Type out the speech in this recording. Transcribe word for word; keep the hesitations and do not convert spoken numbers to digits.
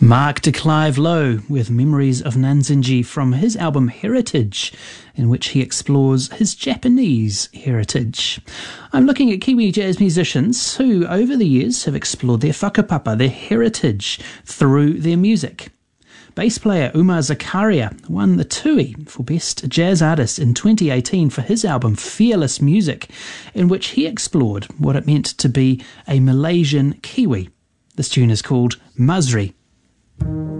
Mark de Clive Lowe with Memories of Nanzenji from his album Heritage, in which he explores his Japanese heritage. I'm looking at Kiwi jazz musicians who, over the years, have explored their whakapapa, their heritage, through their music. Bass player Umar Zakaria won the Tui for Best Jazz Artist in twenty eighteen for his album Fearless Music, in which he explored what it meant to be a Malaysian Kiwi. This tune is called Masri.